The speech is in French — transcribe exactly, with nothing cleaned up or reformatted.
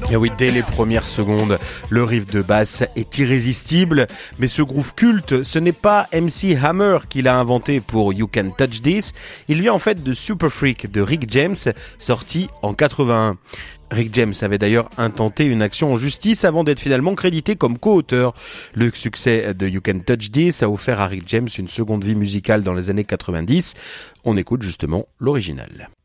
Et oui, dès les premières secondes, le riff de basse est irrésistible, mais ce groove culte, ce n'est pas M C Hammer qui l'a inventé pour You Can Touch This, il vient en fait de Super Freak de Rick James, sorti en quatre-vingt-un. Rick James avait d'ailleurs intenté une action en justice avant d'être finalement crédité comme co-auteur. Le succès de You Can Touch This a offert à Rick James une seconde vie musicale dans les années quatre-vingt-dix. On écoute justement l'original.